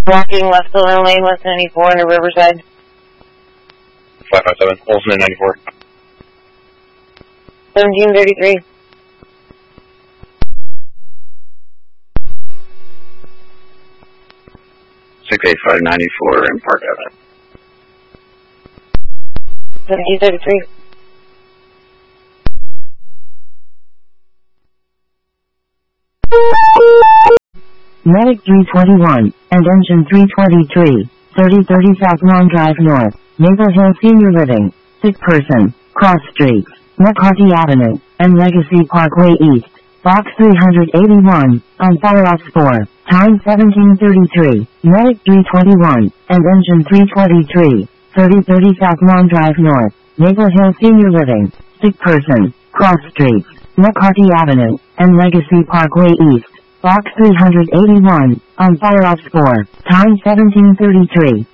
Walking left Silver Lane, West 94 into Riverside. 557, Olsen in 94. 1733. $685.94 in Park Avenue. 1733. Medic 321 and Engine 323, 3030 South Long Drive North, Maple Hill Senior Living, sick person, cross streets, McCarthy Avenue, and Legacy Parkway East, Box 381, on fire off 4, time 1733, Medic 321 and Engine 323, 3030 South Long Drive North, Maple Hill Senior Living, sick person, cross streets, McCarthy Avenue, and Legacy Parkway East, Box 381, on fire off 4, time 1733.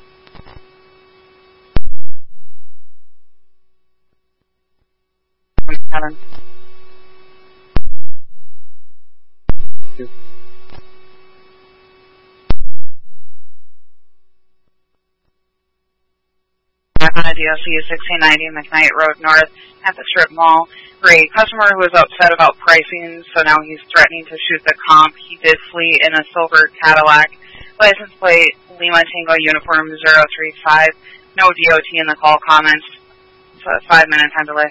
On a DOC 1690 McKnight Road North at the Strip Mall for a customer who was upset about pricing, so now he's threatening to shoot the comp. He did flee in a silver Cadillac, license plate Lima Tango Uniform 035, no DOT in the call comments, so a 5-minute time delay.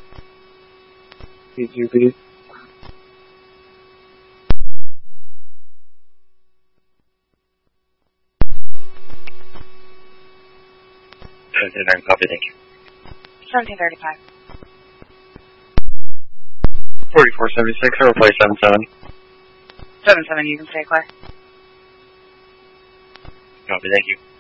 PGP. Copy, thank you. 1735. 4476, or replace 77. 77, you can stay clear. Copy, thank you.